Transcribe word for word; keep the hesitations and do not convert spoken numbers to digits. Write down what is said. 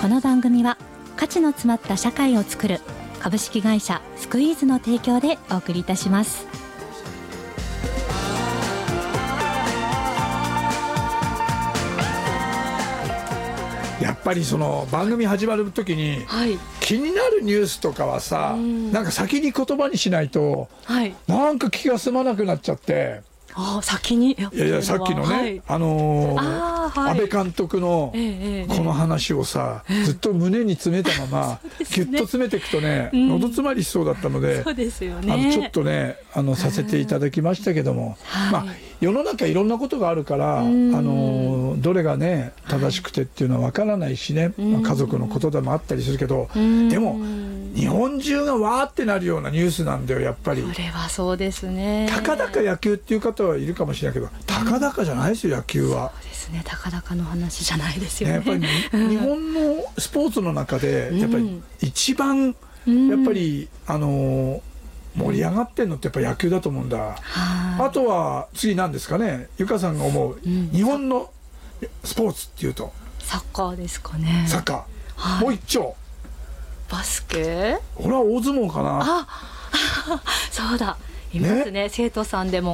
この番組は価値の詰まった社会を作る株式会社スクイーズの提供でお送りいたします。 やっぱりその番組始まる時に、はい、気になるニュースとかはさ、なんか先に言葉にしないと、はい、なんか気が済まなくなっちゃって。 あ、先にいやいやさっきのね、はい、あのーあ、はい、安倍監督のこの話をさ、ええええ、ずっと胸に詰めたまま、ね、ギュッと詰めていくとね、うん、喉詰まりしそうだったので、 そうですよね、 あのちょっとねあのさせていただきましたけども、まあ、世の中いろんなことがあるから、あのどれがね正しくてっていうのは分からないしね、まあ、家族のことでもあったりするけど、でも日本中がわーってなるようなニュースなんだよやっぱり。 それはそうですね。 たかだか野球っていう方はいるかもしれないけど、たかだかじゃないですよ野球は。 そうですね、たかだかの話じゃないですよね。 やっぱり日本のスポーツの中でやっぱり一番やっぱりあの盛り上がってんのってやっぱ野球だと思うんだ。あとは次何ですかね、ゆかさんが思う日本のスポーツっていうと。 サッカーですかね。 サッカー、もう一丁バスケ。 これは大相撲かな。 あそうだ、いますね、生徒さんでも